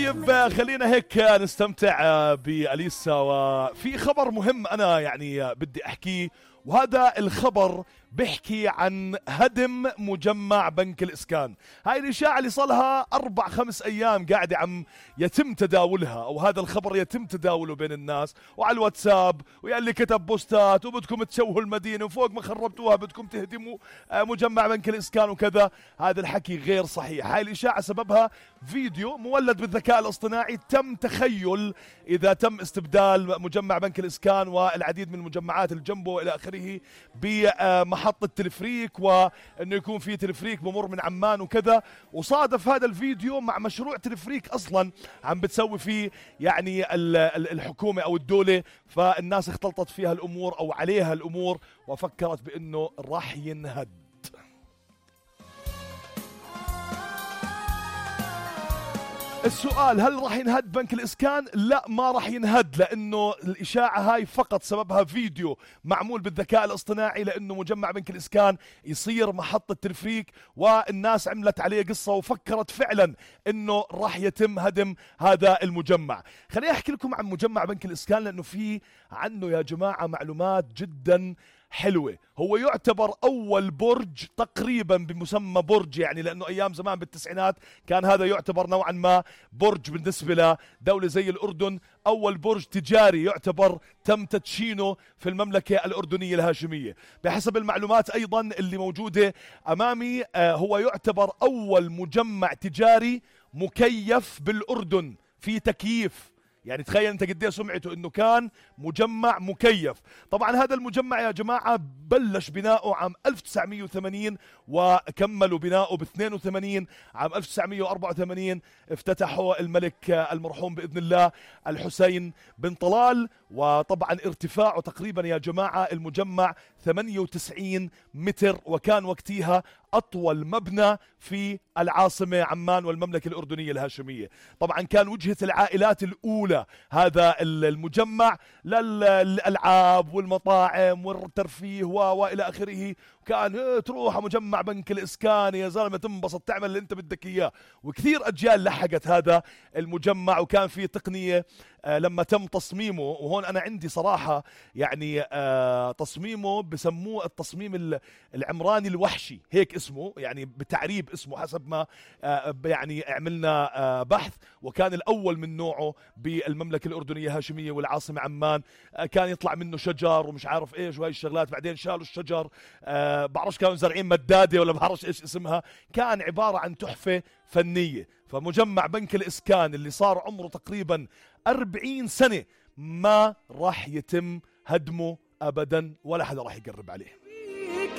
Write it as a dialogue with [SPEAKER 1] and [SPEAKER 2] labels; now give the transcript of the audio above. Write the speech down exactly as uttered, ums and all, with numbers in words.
[SPEAKER 1] طيب خلينا هيك نستمتع بأليسا، وفي خبر مهم أنا يعني بدي أحكيه، وهذا الخبر بيحكي عن هدم مجمع بنك الإسكان. هاي الإشاعة اللي صلها أربع خمس أيام قاعدة عم يتم تداولها، أو هذا الخبر يتم تداوله بين الناس وعلى الواتساب، وياللي كتب بوستات وبدكم تشوهوا المدينة وفوق ما خربتوها بدكم تهدموا مجمع بنك الإسكان وكذا. هذا الحكي غير صحيح. هاي الإشاعة سببها فيديو مولد بالذكاء الاصطناعي تم تخيل إذا تم استبدال مجمع بنك الإسكان والعديد من المجمعات اللي جنبه إلى آخره بمحطة تلفريك، وأنه يكون في تلفريك بمر من عمان وكذا. وصادف هذا الفيديو مع مشروع تلفريك أصلا عم بتسوي فيه يعني الحكومة أو الدولة، فالناس اختلطت فيها الأمور أو عليها الأمور وفكرت بأنه راح ينهد. السؤال، هل راح ينهد بنك الإسكان؟ لا، ما راح ينهد، لأنه الإشاعة هاي فقط سببها فيديو معمول بالذكاء الاصطناعي، لأنه مجمع بنك الإسكان يصير محطة تلفريك، والناس عملت عليه قصة وفكرت فعلا أنه راح يتم هدم هذا المجمع. خليني أحكي لكم عن مجمع بنك الإسكان، لأنه في عنه يا جماعة معلومات جدا حلوة. هو يعتبر أول برج تقريبا بمسمى برج، يعني لأنه أيام زمان بالتسعينات كان هذا يعتبر نوعا ما برج بالنسبة لدولة زي الأردن. أول برج تجاري يعتبر تم تدشينه في المملكة الأردنية الهاشمية. بحسب المعلومات أيضا اللي موجودة أمامي، هو يعتبر أول مجمع تجاري مكيف بالأردن، في تكييف. يعني تخيل انت قد ايه سمعته انه كان مجمع مكيف. طبعا هذا المجمع يا جماعه بلش بناؤه عام ألف وتسعمئة وثمانين وكملوا بناؤه ب اثنين وثمانين. عام ألف وتسعمئة وأربعة وثمانين افتتحه الملك المرحوم باذن الله الحسين بن طلال، وطبعا ارتفاعه تقريبا يا جماعه المجمع ثمانية وتسعين متر، وكان وقتها أطول مبنى في العاصمة عمان والمملكة الأردنية الهاشمية. طبعا كان وجهة العائلات الأولى هذا المجمع للألعاب والمطاعم والترفيه وإلى آخره. كان تروح مجمع بنك الإسكان يا زلمة تنبسط تعمل اللي انت بدك إياه. وكثير أجيال لحقت هذا المجمع، وكان فيه تقنية آه لما تم تصميمه. وهون أنا عندي صراحة يعني آه تصميمه بسموه التصميم العمراني الوحشي، هيك اسمه يعني بتعريب اسمه حسب ما آه يعني عملنا آه بحث. وكان الأول من نوعه بالمملكة الأردنية الهاشمية والعاصمة عمان. آه كان يطلع منه شجر ومش عارف ايش وهي الشغلات، بعدين شالوا الشجر، آه بعرفش كانوا زارعين مدادة ولا بعرفش ايش اسمها. كان عبارة عن تحفة فنية. فمجمع بنك الإسكان اللي صار عمره تقريبا أربعين سنة ما راح يتم هدمه أبدا، ولا حدا راح يقرب عليه.